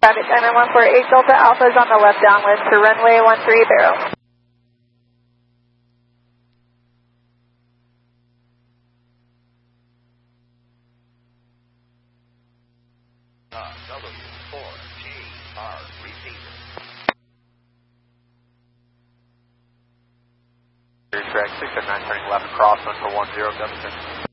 Traffic Diamond 148 Delta Alpha is on the left downwind to runway 13. W4GR receiver. Track 609 turning left cross 1 for 10 Delta.